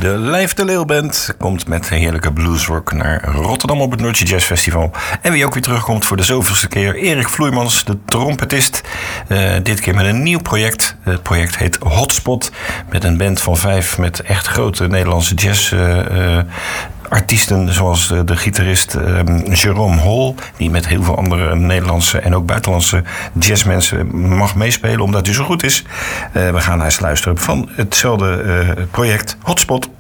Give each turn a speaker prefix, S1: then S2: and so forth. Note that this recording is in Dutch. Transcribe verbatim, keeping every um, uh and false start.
S1: De Lijf de Leeuw Band komt met heerlijke bluesrock naar Rotterdam op het Noordje Jazz Festival. En wie ook weer terugkomt voor de zoveelste keer, Erik Vloeimans, de trompetist. Uh, dit keer met een nieuw project. Het project heet Hotspot. Met een band van vijf met echt grote Nederlandse jazz uh, uh, artiesten, zoals de, de gitarist um, Jerome Hall, die met heel veel andere Nederlandse en ook buitenlandse jazzmensen mag meespelen, omdat hij zo goed is. Uh, we gaan naar eens luisteren van hetzelfde uh, project Hotspot.